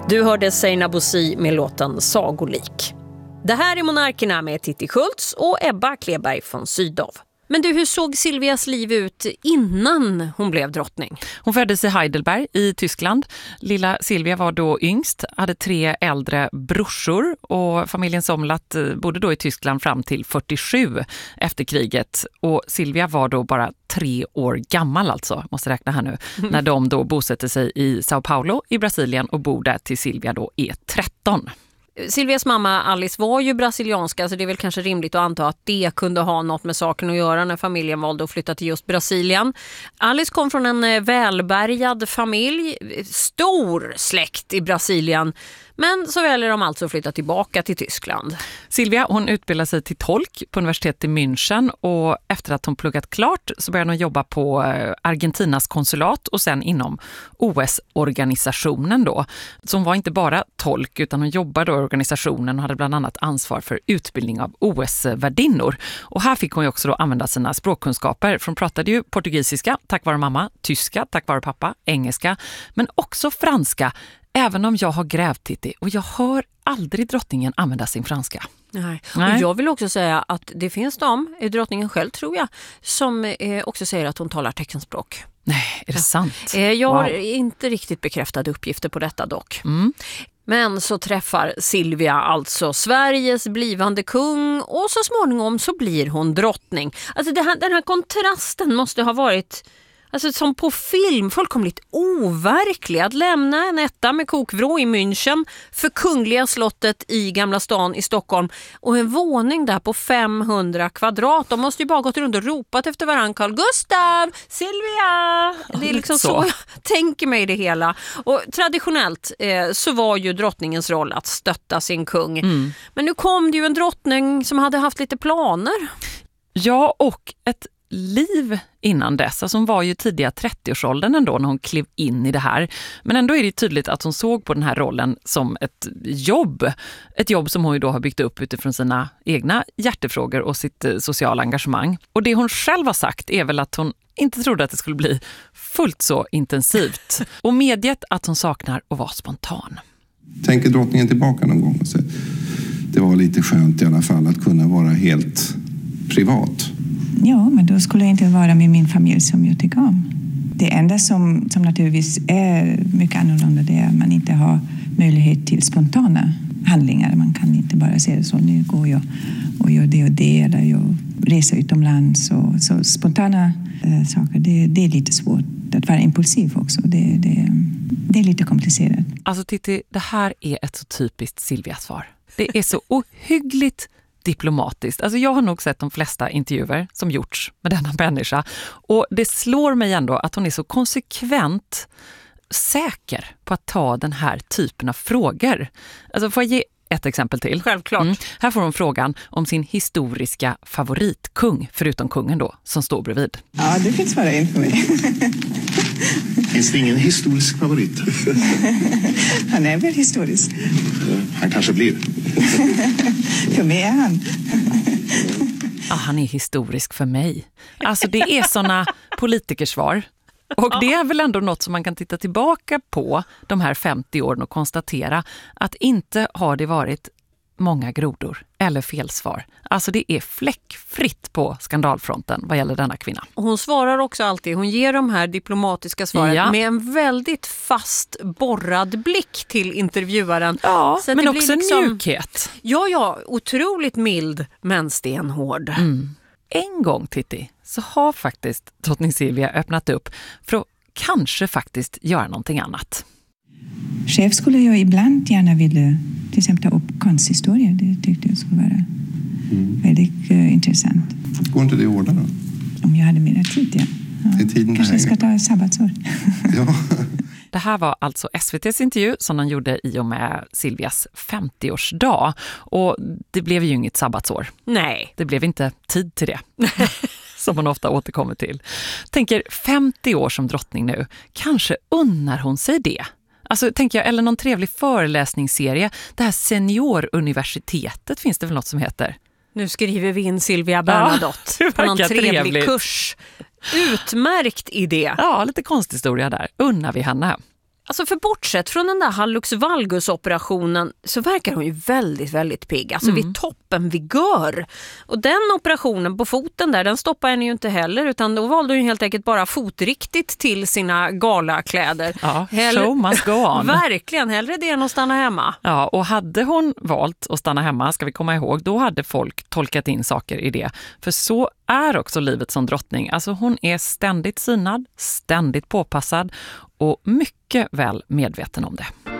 Du hörde Zeina Bosi med låten Sagolik. Det här är Monarkerna med Titti Schultz och Ebba Kleberg från Sydow. Men du, hur såg Silvias liv ut innan hon blev drottning? Hon föddes i Heidelberg i Tyskland. Lilla Silvia var då yngst, hade 3 äldre brorsor och familjen Somlat bodde då i Tyskland fram till 47 efter kriget. Och Silvia var då bara 3 år gammal alltså, måste räkna här nu, när de då bosatte sig i Sao Paulo i Brasilien och bor där till Silvia då är 13. Silvias mamma Alice var ju brasilianska, så det är väl kanske rimligt att anta att det kunde ha något med saken att göra när familjen valde att flytta till just Brasilien. Alice kom från en välbärgad familj, stor släkt i Brasilien, men så väljer de alltså att flytta tillbaka till Tyskland. Silvia, hon utbildade sig till tolk på universitetet i München och efter att hon pluggat klart så började hon jobba på Argentinas konsulat och sen inom OS-organisationen då. Så hon var inte bara tolk utan hon jobbade i organisationen och hade bland annat ansvar för utbildning av OS-värdinnor. Och här fick hon ju också då använda sina språkkunskaper, för hon pratade ju portugisiska tack vare mamma, tyska tack vare pappa, engelska, men också franska. Även om jag har grävt, Titti, och jag hör aldrig drottningen använda sin franska. Nej. Och jag vill också säga att det finns drottningen själv tror jag, som också säger att hon talar teckenspråk. Nej, är det sant? Jag har inte riktigt bekräftade uppgifter på detta dock. Men så träffar Silvia alltså Sveriges blivande kung och så småningom så blir hon drottning. Alltså den här kontrasten måste ha varit... Alltså som på film, fullkomligt overklig att lämna en etta med kokvrå i München för kungliga slottet i Gamla stan i Stockholm och en våning där på 500 kvadrat. De måste ju bara gått runt och ropat efter varann. Carl Gustav, Silvia! Det är liksom så jag tänker mig det hela. Och traditionellt så var ju drottningens roll att stötta sin kung. Men nu kom det ju en drottning som hade haft lite planer. Ja, och ett liv innan dess. Alltså hon var ju tidiga 30-årsåldern ändå när hon klev in i det här. Men ändå är det tydligt att hon såg på den här rollen som ett jobb. Ett jobb som hon ju då har byggt upp utifrån sina egna hjärtefrågor och sitt sociala engagemang. Och det hon själv har sagt är väl att hon inte trodde att det skulle bli fullt så intensivt. Och medgett att hon saknar att vara spontan. Tänker drottningen tillbaka någon gång och säger det var lite skönt i alla fall att kunna vara helt privat. Ja, men då skulle jag inte vara med min familj som jag tycker om. Det enda som naturligtvis är mycket annorlunda det är att man inte har möjlighet till spontana handlingar. Man kan inte bara säga så, nu går jag och gör det och det, eller jag reser utomlands. Så spontana saker, det är lite svårt att vara impulsiv också. Det är lite komplicerat. Alltså Titti, det här är ett så typiskt Silvia-svar. Det är så ohyggligt diplomatiskt. Alltså jag har nog sett de flesta intervjuer som gjorts med denna människa och det slår mig ändå att hon är så konsekvent säker på att ta den här typen av frågor. Alltså får jag ge ett exempel till? Självklart. Här får hon frågan om sin historiska favoritkung, förutom kungen då, som står bredvid. Ja, du kan svara in för mig. Finns det ingen historisk favorit? Han är väl historisk. Han kanske blir. För mig är han. Han är historisk för mig. Alltså det är såna politikersvar. Och det är väl ändå något som man kan titta tillbaka på de här 50 åren och konstatera att inte har det varit många grodor eller felsvar. Alltså det är fläckfritt på skandalfronten vad gäller denna kvinna. Hon svarar också alltid, hon ger de här diplomatiska svaren med en väldigt fast borrad blick till intervjuaren. Ja, så men det också blir en mjukhet. Ja, otroligt mild men stenhård. En gång, Titti, så har faktiskt drottning Silvia öppnat upp för att kanske faktiskt göra någonting annat. Själv skulle jag ibland gärna vilja till exempel ta upp konsthistoria. Det tyckte jag skulle vara väldigt intressant. Går inte det i ordna då? Om jag hade mer tid, ja. Är tiden kanske jag ska ta sabbatsår. Ja. Det här var alltså SVT:s intervju som de gjorde i och med Silvias 50-årsdag. Och det blev ju inget sabbatsår. Nej. Det blev inte tid till det. Som man ofta återkommer till. Tänker 50 år som drottning nu. Kanske unnar hon sig det. Alltså tänker jag, eller någon trevlig föreläsningsserie. Det här senioruniversitetet finns det väl något som heter. Nu skriver vi in Silvia Bernadotte på någon trevlig kurs. Utmärkt idé. Ja, lite konsthistoria där. Unnar vi henne. Alltså för bortsett från den där hallux valgus-operationen så verkar hon ju väldigt, väldigt pigg. Alltså vid toppen vigör. Och den operationen på foten där, den stoppade henne ju inte heller. Utan då valde hon ju helt enkelt bara fotriktigt till sina galakläder. Ja, show must go on. Verkligen, hellre det än att stanna hemma. Ja, och hade hon valt att stanna hemma, ska vi komma ihåg, då hade folk tolkat in saker i det. För så är också livet som drottning. Alltså hon är ständigt synad, ständigt påpassad och mycket väl medveten om det.